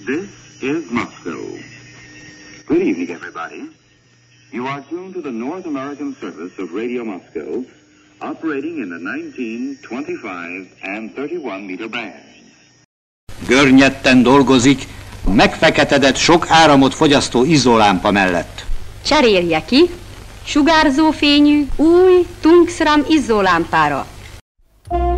This is Moscow. Good evening, everybody. You are tuned to the North American service of Radio Moscow, operating in the 19, 25, and 31 meter bands. Görnyetten dolgozik, megfeketedett sok áramot fogyasztó izzólámpa mellett. Cserélje ki sugárzó fényű új Tungsram izzólámpára.